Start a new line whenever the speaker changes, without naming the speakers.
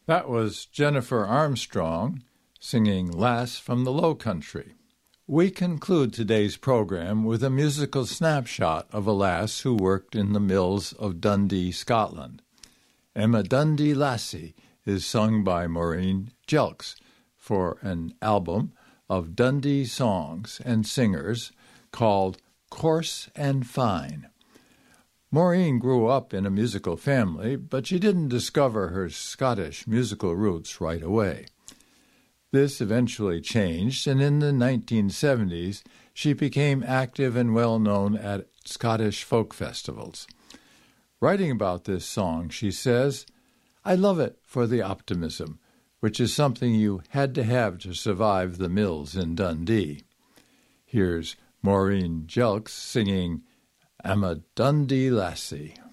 That was Jennifer Armstrong singing Lass from the Low Country. We conclude today's program with a musical snapshot of a lass who worked in the mills of Dundee, Scotland. Emma Dundee Lassie is sung by Maureen Jelks for an album of Dundee songs and singers called Coarse and Fine. Maureen grew up in a musical family, but she didn't discover her Scottish musical roots right away. This eventually changed, and in the 1970s, she became active and well-known at Scottish folk festivals. Writing about this song, she says, "I love it for the optimism, which is something you had to have to survive the mills in Dundee." Here's Maureen Jelks singing Emma Dundee Lassie.